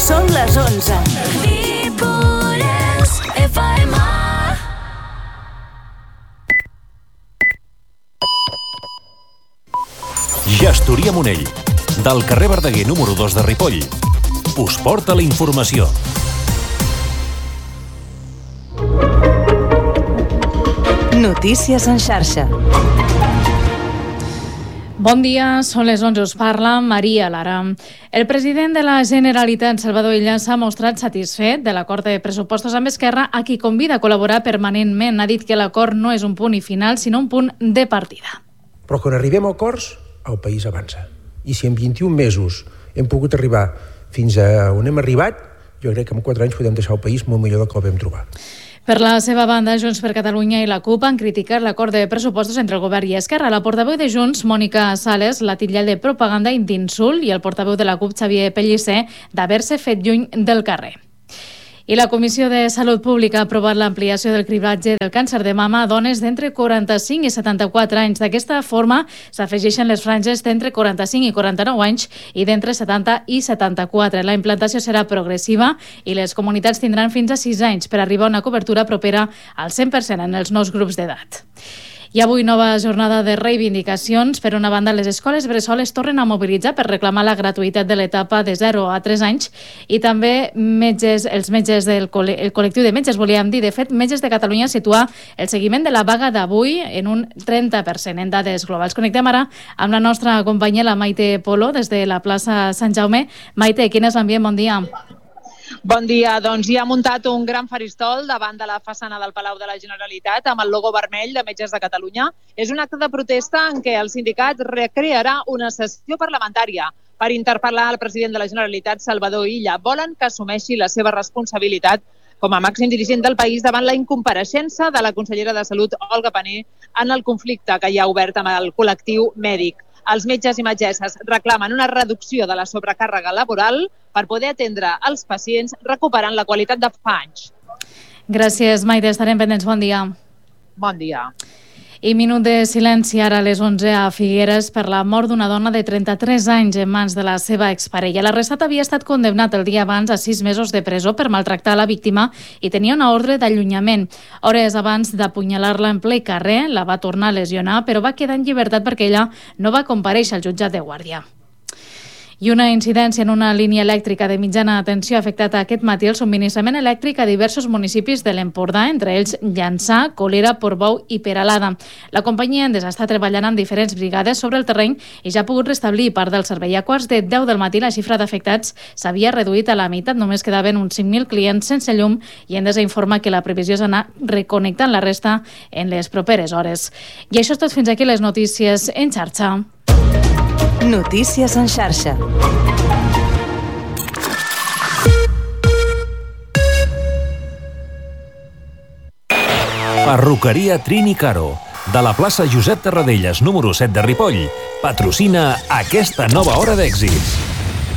Són les 11. Ripollès FM. Gestoria Monell, del carrer Verdaguer número 2 de Ripoll, us porta la informació. Notícies en xarxa. Bon dia, són les 11, us parla Maria Lara. El president de la Generalitat, Salvador Illa, s'ha mostrat satisfet de l'acord de pressupostos amb Esquerra, a qui convida a col·laborar permanentment. Ha dit que l'acord no és un punt i final, sinó un punt de partida. Però quan arribem a acords, el país avança. I si en 21 mesos hem pogut arribar fins a on hem arribat, jo crec que en 4 anys podem deixar el país molt millor del que el vam trobar. Per la seva banda, Junts per Catalunya i la CUP han criticat l'acord de pressupostos entre el govern i Esquerra. La portaveu de Junts, Mònica Sales, l'ha titllat de propaganda i d'insult, i el portaveu de la CUP, Xavier Pellicer, d'haver-se fet lluny del carrer. I la Comissió de Salut Pública ha aprovat l'ampliació del cribratge del càncer de mama a dones d'entre 45 i 74 anys. D'aquesta forma, s'afegeixen les franges d'entre 45 i 49 anys i d'entre 70 i 74. La implantació serà progressiva i les comunitats tindran fins a 6 anys per arribar a una cobertura propera al 100% en els nous grups d'edat. I avui nova jornada de reivindicacions. Per una banda, les escoles bressol es tornen a mobilitzar per reclamar la gratuïtat de l'etapa de 0 a 3 anys i també els metges del el col·lectiu de metges, volíem dir. De fet, Metges de Catalunya situa el seguiment de la vaga d'avui en un 30% en dades globals. Connectem ara amb la nostra companya, la Maite Polo, des de la plaça Sant Jaume. Maite, quin és l'ambient? Bon dia. Bon dia. Doncs hi ha muntat un gran faristol davant de la façana del Palau de la Generalitat amb el logo vermell de Metges de Catalunya. És un acte de protesta en què el sindicat recrearà una sessió parlamentària per interpel·lar el president de la Generalitat, Salvador Illa. Volen que assumeixi la seva responsabilitat com a màxim dirigent del país davant la incompareixença de la consellera de Salut, Olga Pané, en el conflicte que hi ha obert amb el col·lectiu mèdic. Els metges i metgesses reclamen una reducció de la sobrecàrrega laboral per poder atendre els pacients recuperant la qualitat de fa anys. Gràcies, Maite. Estarem pendents. Bon dia. Bon dia. I minut de silenci ara a les 11 a Figueres per la mort d'una dona de 33 anys en mans de la seva exparella. L'arrestat havia estat condemnat el dia abans a 6 mesos de presó per maltractar la víctima i tenia una ordre d'allunyament. Hores abans d'apunyalar-la en ple carrer, la va tornar a lesionar, però va quedar en llibertat perquè ella no va comparèixer al jutjat de guàrdia. I una incidència en una línia elèctrica de mitjana tensió ha afectat aquest matí el subministrament elèctric a diversos municipis de l'Empordà, entre ells Llançà, Colera, Portbou i Peralada. La companyia Endesa està treballant amb diferents brigades sobre el terreny i ja ha pogut restablir part del servei. A quarts de 10 del matí la xifra d'afectats s'havia reduït a la meitat, només quedaven uns 5.000 clients sense llum i Endesa informa que la previsió és anar reconnectant la resta en les properes hores. I això és tot, fins aquí les notícies en xarxa. Notícies en xarxa. Perruqueria Trini Caro, de la plaça Josep Tarradellas número 7 de Ripoll, patrocina aquesta nova hora d'èxits.